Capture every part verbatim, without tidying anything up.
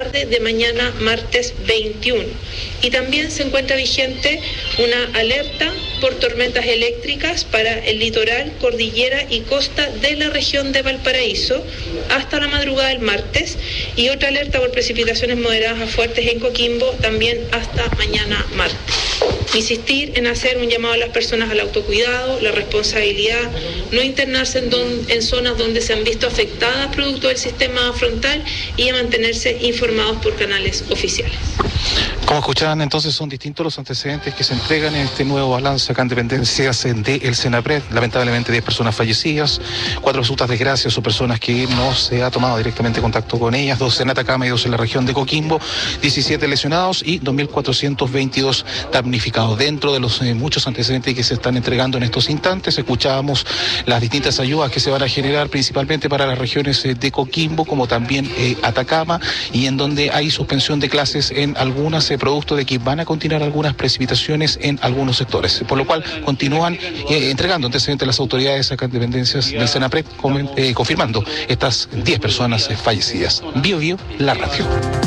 tarde de mañana martes veintiuno. Y también se encuentra vigente una alerta por tormentas eléctricas para el litoral, cordillera y costa de la región de Valparaíso hasta la madrugada del martes, y otra alerta por precipitaciones moderadas a fuertes en Coquimbo también hasta mañana martes. Insistir en hacer un llamado a las personas al autocuidado, la responsabilidad, no internarse en, don, en zonas donde se han visto afectadas producto del sistema frontal, y a mantenerse informados por canales oficiales. Como escuchaban, entonces son distintos los antecedentes que se entregan en este nuevo balance acá en dependencias del Senapred. Lamentablemente diez personas fallecidas, cuatro resultas desgracias o personas que no se ha tomado directamente contacto con ellas, doce en Atacama y dos en la región de Coquimbo, diecisiete lesionados y dos mil cuatrocientos veintidós damnificados. Dentro de los eh, muchos antecedentes que se están entregando en estos instantes, escuchábamos las distintas ayudas que se van a generar principalmente para las regiones eh, de Coquimbo como también eh, Atacama, y en donde hay suspensión de clases en algunas eh, producto de que van a continuar algunas precipitaciones en algunos sectores, por lo cual continúan eh, entregando antecedentes a las autoridades acá en dependencias del Senapred, eh, confirmando estas diez personas eh, fallecidas. Bio Bio, la radio.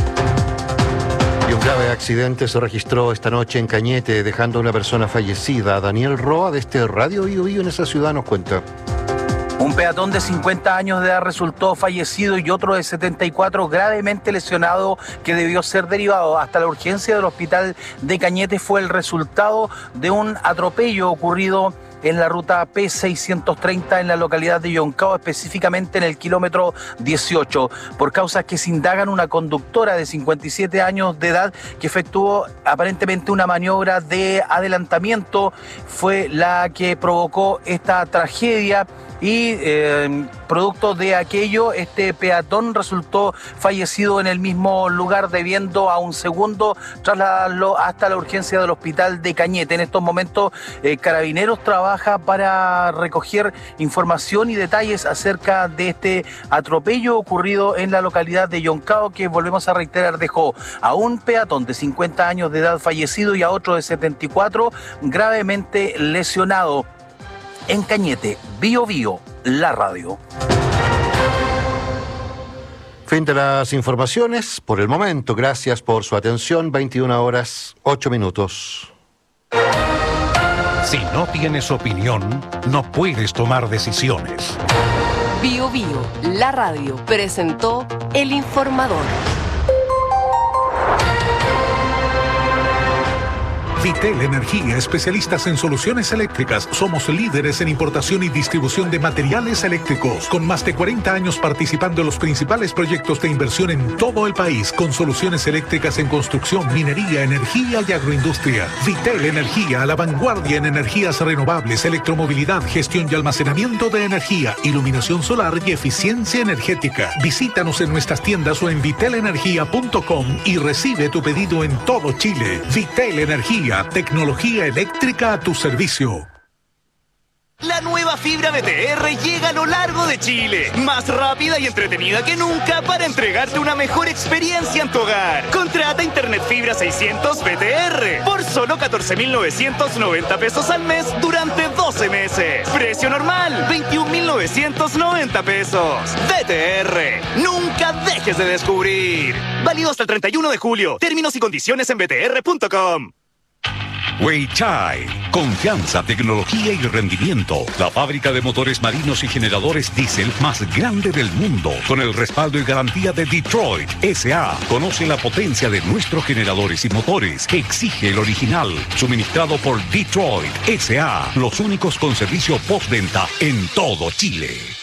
Y un grave accidente se registró esta noche en Cañete, dejando a una persona fallecida. Daniel Roa, de este Radio Bio Bio en esa ciudad, nos cuenta. Un peatón de cincuenta años de edad resultó fallecido y otro de setenta y cuatro gravemente lesionado, que debió ser derivado hasta la urgencia del hospital de Cañete. Fue el resultado de un atropello ocurrido en la ruta P seiscientos treinta en la localidad de Yoncao, específicamente en el kilómetro dieciocho. Por causas que se indagan, una conductora de cincuenta y siete años de edad que efectuó aparentemente una maniobra de adelantamiento fue la que provocó esta tragedia. Y eh, producto de aquello, este peatón resultó fallecido en el mismo lugar, debiendo a un segundo trasladarlo hasta la urgencia del hospital de Cañete. En estos momentos, eh, Carabineros trabaja para recoger información y detalles acerca de este atropello ocurrido en la localidad de Yoncao, que, volvemos a reiterar, dejó a un peatón de cincuenta años de edad fallecido y a otro de setenta y cuatro gravemente lesionado. En Cañete, Bio Bio, la radio. Fin de las informaciones por el momento. Gracias por su atención. veintiuna horas, ocho minutos. Si no tienes opinión, no puedes tomar decisiones. Bio Bio, la radio, presentó El Informador. Vitel Energía, especialistas en soluciones eléctricas. Somos líderes en importación y distribución de materiales eléctricos, con más de cuarenta años participando en los principales proyectos de inversión en todo el país, con soluciones eléctricas en construcción, minería, energía y agroindustria. Vitel Energía, a la vanguardia en energías renovables, electromovilidad, gestión y almacenamiento de energía, iluminación solar y eficiencia energética. Visítanos en nuestras tiendas o en vitel energía punto com y recibe tu pedido en todo Chile. Vitel Energía, tecnología eléctrica a tu servicio. La nueva fibra B T R llega a lo largo de Chile, más rápida y entretenida que nunca para entregarte una mejor experiencia en tu hogar. Contrata Internet Fibra seiscientos B T R por solo catorce mil novecientos noventa pesos al mes durante doce meses. Precio normal, veintiún mil novecientos noventa pesos. B T R, nunca dejes de descubrir. Válido hasta el treinta y uno de julio. Términos y condiciones en b t r punto com. Weichai, confianza, tecnología y rendimiento. La fábrica de motores marinos y generadores diésel más grande del mundo, con el respaldo y garantía de Detroit S A Conoce la potencia de nuestros generadores y motores. Exige el original, suministrado por Detroit S A Los únicos con servicio postventa en todo Chile.